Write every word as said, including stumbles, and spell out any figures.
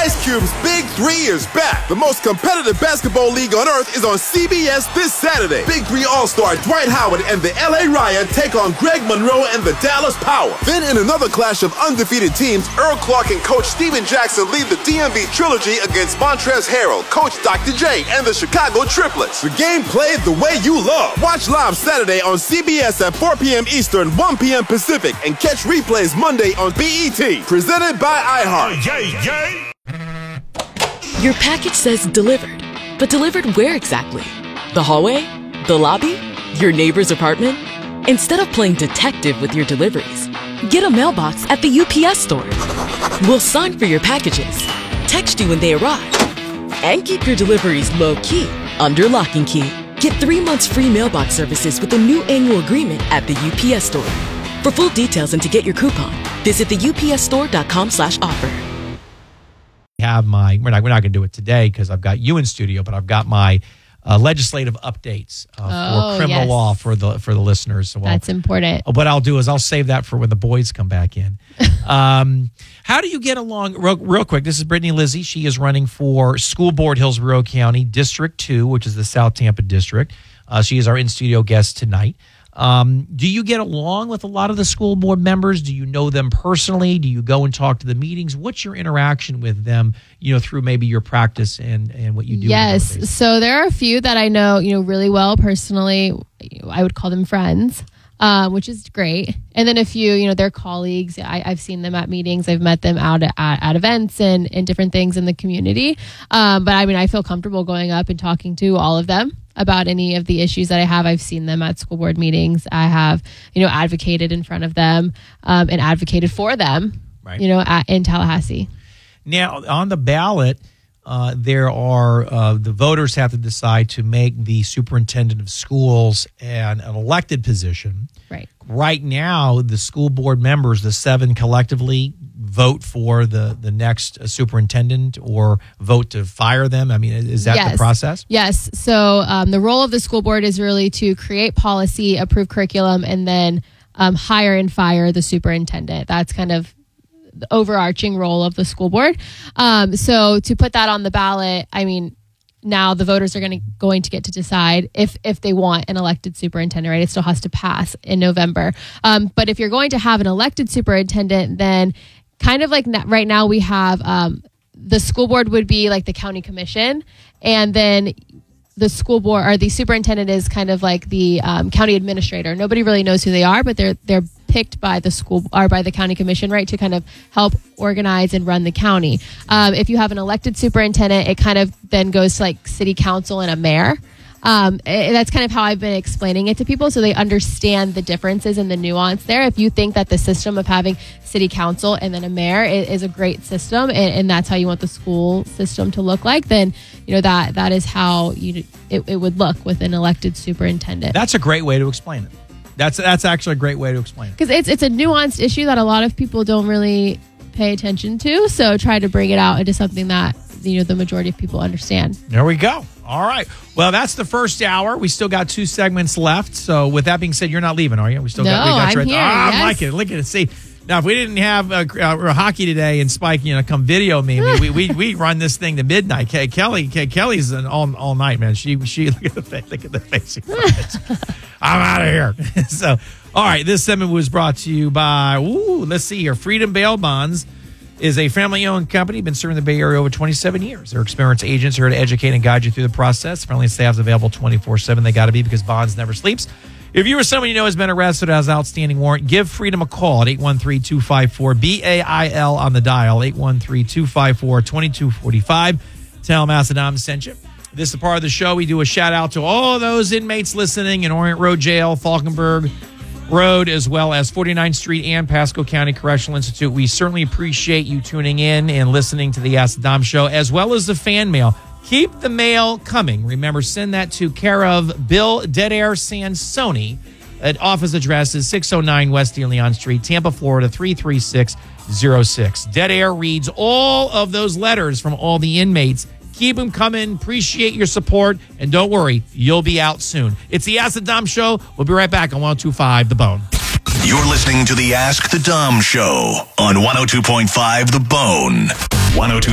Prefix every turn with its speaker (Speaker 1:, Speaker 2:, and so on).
Speaker 1: Ice Cube's Big Three is back. The most competitive basketball league on earth is on C B S this Saturday. Big Three All-Star Dwight Howard and the L A Riot take on Greg Monroe and the Dallas Power. Then in another clash of undefeated teams, Earl Clark and Coach Steven Jackson lead the D M V Trilogy against Montrezl Harrell, Coach Doctor J, and the Chicago Triplets. The game played the way you love. Watch live Saturday on C B S at four p.m. Eastern, one p.m. Pacific, and catch replays Monday on B E T. Presented by iHeart.
Speaker 2: Yay, yay.
Speaker 3: Your package says delivered, but delivered where exactly? The hallway? The lobby? Your neighbor's apartment? Instead of playing detective with your deliveries, get a mailbox at the U P S store. We'll sign for your packages, text you when they arrive, and keep your deliveries low-key under lock and key. Get three months free mailbox services with a new annual agreement at the U P S store. For full details and to get your coupon, visit the U P S store dot com slash offer.
Speaker 4: Have my we're not we're not going to do it today because I've got you in studio, but I've got my uh, legislative updates uh,
Speaker 5: oh,
Speaker 4: for criminal
Speaker 5: yes.
Speaker 4: law for the for the listeners. So
Speaker 5: That's
Speaker 4: I'll,
Speaker 5: important.
Speaker 4: What I'll do is I'll save that for when the boys come back in. um, how do you get along? Real, real quick, this is Brittany Lizzie. She is running for School Board Hillsborough County District Two, which is the South Tampa district. Uh, she is our in studio guest tonight. Um, do you get along with a lot of the school board members? Do you know them personally? Do you go and talk to the meetings? What's your interaction with them, you know, through maybe your practice and, and what you do?
Speaker 5: Yes. So there are a few that I know, you know, really well personally. I would call them friends, um, which is great. And then a few, you know, they're colleagues. I, I've seen them at meetings. I've met them out at, at events and, and different things in the community. Um, but I mean, I feel comfortable going up and talking to all of them about any of the issues that I have. I've seen them at school board meetings. I have, you know, advocated in front of them um, and advocated for them, right. you know, at, in Tallahassee.
Speaker 4: Now, on the ballot, uh, there are, uh, the voters have to decide to make the superintendent of schools an, an elected position.
Speaker 5: Right.
Speaker 4: Right now, the school board members, the seven collectively, vote for the, the next uh, superintendent or vote to fire them? I mean, is that
Speaker 5: yes.
Speaker 4: the process?
Speaker 5: Yes. So um, the role of the school board is really to create policy, approve curriculum, and then um, hire and fire the superintendent. That's kind of the overarching role of the school board. Um, so to put that on the ballot, I mean, now the voters are going to going to get to decide if if they want an elected superintendent, right? It still has to pass in November. Um, but if you're going to have an elected superintendent, then kind of like right now we have um, the school board would be like the county commission, and then the school board or the superintendent is kind of like the um, county administrator. Nobody really knows who they are, but they're they're picked by the school or by the county commission, right, to kind of help organize and run the county. Um, if you have an elected superintendent, it kind of then goes to like city council and a mayor. Um, it, that's kind of how I've been explaining it to people so they understand the differences and the nuance there. If you think that the system of having city council and then a mayor is, is a great system and, and that's how you want the school system to look like, then you know that that is how you it, it would look with an elected superintendent.
Speaker 4: That's a great way to explain it. That's that's actually a great way to explain it.
Speaker 5: Because it's, it's a nuanced issue that a lot of people don't really pay attention to. So try to bring it out into something that you know the majority of people understand.
Speaker 4: There we go. All right. Well, that's the first hour. We still got two segments left. So with that being said, you're not leaving, are you? We still
Speaker 5: no,
Speaker 4: got. We got
Speaker 5: I'm
Speaker 4: you right
Speaker 5: here.
Speaker 4: there. Oh,
Speaker 5: yes.
Speaker 4: I like it. Look at it. See. Now, if we didn't have uh, uh, hockey today and Spike, you know, come video me, we we we run this thing to midnight. Ke- Kelly, Ke- Kelly's an all all night man. She she look at the face, look at the face. I'm out of here. So, all right, this segment was brought to you by. Ooh, let's see here. Freedom Bail Bonds is a family-owned company, been serving the Bay Area over twenty-seven years. Their experienced agents are here to educate and guide you through the process. Friendly staff's available twenty-four seven. They got to be because Bonds never sleeps. If you or someone you know has been arrested or has an outstanding warrant, give Freedom a call at eight one three, two five four, B A I L on the dial, eight one three, two five four, two two four five. Tell them Asadam sent you. This is a part of the show. We do a shout-out to all those inmates listening in Orient Road Jail, Falkenberg Road, as well as forty-ninth Street and Pasco County Correctional Institute. We certainly appreciate you tuning in and listening to the Asadam Show, as well as the fan mail. Keep the mail coming. Remember, send that to care of Bill Dead Air Sansoni. At office address is six oh nine West De Leon Street, Tampa, Florida, three three six oh six. Dead Air reads all of those letters from all the inmates. Keep them coming. Appreciate your support. And don't worry, you'll be out soon. It's the Ask the Dom Show. We'll be right back on one oh two point five The Bone.
Speaker 2: You're listening to the Ask the Dom Show on one oh two point five The Bone. one oh two